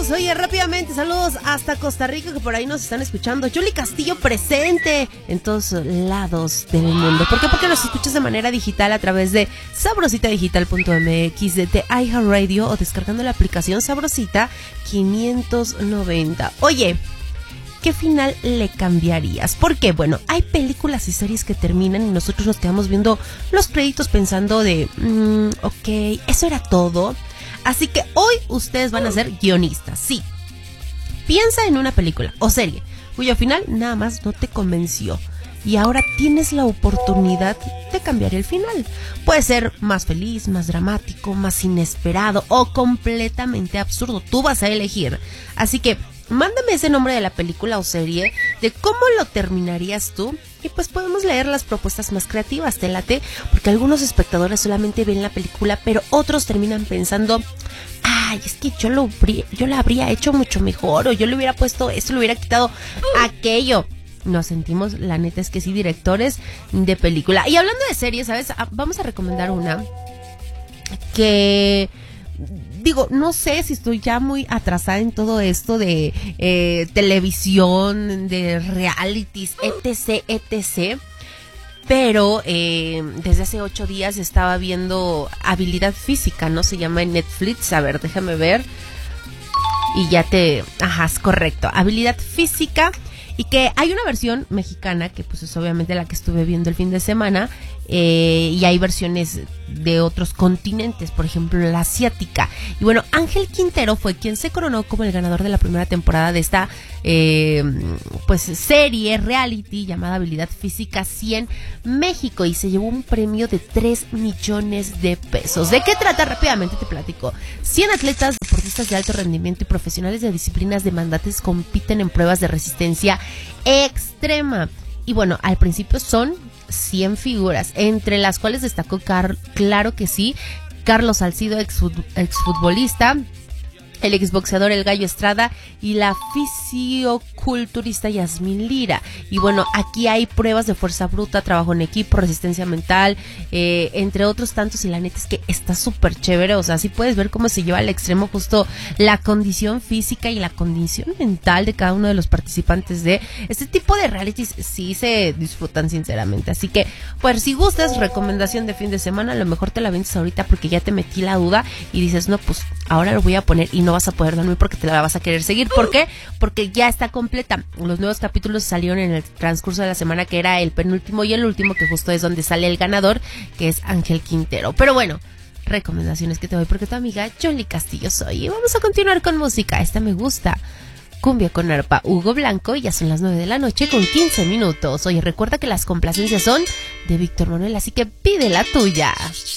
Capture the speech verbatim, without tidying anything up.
amigos. Oye, rápidamente, saludos hasta Costa Rica, que por ahí nos están escuchando. Yuli Castillo presente en todos lados del mundo. ¿Por qué? Porque nos escuchas de manera digital a través de sabrosita digital punto m x, de, de iHeartRadio, o descargando la aplicación Sabrosita quinientos noventa. Oye, ¿qué final le cambiarías? Porque, bueno, hay películas y series que terminan y nosotros nos quedamos viendo los créditos pensando de, mmm, ok, eso era todo. Así que hoy ustedes van a ser guionistas, sí. Piensa en una película o serie cuyo final nada más no te convenció y ahora tienes la oportunidad de cambiar el final. Puede ser más feliz, más dramático, más inesperado o completamente absurdo. Tú vas a elegir. Así que mándame ese nombre de la película o serie, de cómo lo terminarías tú, y pues podemos leer las propuestas más creativas. Te late, porque algunos espectadores solamente ven la película, pero otros terminan pensando, ay, es que yo lo yo la habría hecho mucho mejor, o yo le hubiera puesto esto, le hubiera quitado aquello. Nos sentimos, la neta es que sí, directores de película. Y hablando de series, ¿sabes? Vamos a recomendar una que... Digo, no sé si estoy ya muy atrasada en todo esto de eh, televisión, de realities, etc, etcétera. Pero eh, desde hace ocho días estaba viendo Habilidad Física, ¿no? Se llama en Netflix. A ver, déjame ver. Y ya te... Ajá, es correcto. Habilidad Física. Y que hay una versión mexicana, que pues es obviamente la que estuve viendo el fin de semana, eh, y hay versiones de otros continentes, por ejemplo la asiática. Y bueno, Ángel Quintero fue quien se coronó como el ganador de la primera temporada de esta eh, pues serie reality llamada Habilidad Física cien México, y se llevó un premio de tres millones de pesos. ¿De qué trata? Rápidamente te platico. cien atletas, deportistas de alto rendimiento y profesionales de disciplinas demandantes compiten en pruebas de resistencia extrema. Y bueno, al principio son cien figuras, entre las cuales destacó, Car- claro que sí, Carlos Salcido, exfutbolista, el exboxeador El Gallo Estrada y la fisioculturista Yasmín Lira. Y bueno, aquí hay pruebas de fuerza bruta, trabajo en equipo, resistencia mental, eh, entre otros tantos, y la neta es que está súper chévere. O sea, sí puedes ver cómo se lleva al extremo justo la condición física y la condición mental de cada uno de los participantes de este tipo de realities. Sí se disfrutan sinceramente. Así que, pues si gustas, recomendación de fin de semana, a lo mejor te la vendes ahorita porque ya te metí la duda y dices, no, pues ahora lo voy a poner y no vas a poder dormir porque te la vas a querer seguir. ¿Por qué? Porque ya está completa. Los nuevos capítulos salieron en el transcurso de la semana, que era el penúltimo y el último, que justo es donde sale el ganador, que es Ángel Quintero. Pero bueno, recomendaciones que te doy porque tu amiga Yoli Castillo soy. Y vamos a continuar con música. Esta me gusta. Cumbia con arpa, Hugo Blanco, y ya son las nueve de la noche con quince minutos. Oye, recuerda que las complacencias son de Víctor Manuel, así que pide la tuya.